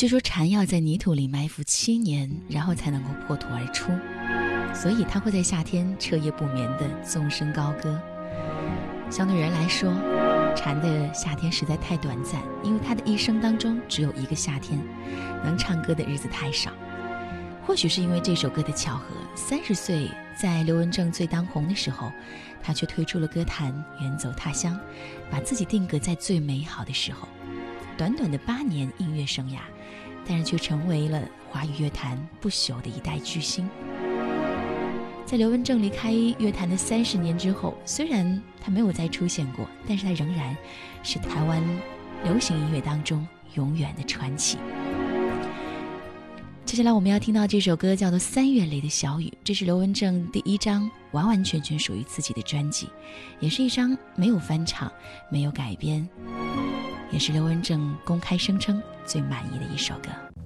据说蝉要在泥土里埋伏7年，然后才能够破土而出，所以它会在夏天彻夜不眠地纵声高歌。相对人来说，蝉的夏天实在太短暂，因为它的一生当中只有一个夏天，能唱歌的日子太少。或许是因为这首歌的巧合，30岁在刘文正最当红的时候，他却退出了歌坛，远走他乡，把自己定格在最美好的时候。短短的8年音乐生涯，但是却成为了华语乐坛不朽的一代巨星。在刘文正离开乐坛的30年之后，虽然他没有再出现过，但是他仍然是台湾流行音乐当中永远的传奇。接下来我们要听到这首歌叫做《3月里的小雨》，这是刘文正第1张完完全全属于自己的专辑，也是一张没有翻唱、没有改编，也是刘文正公开声称最满意的一首歌。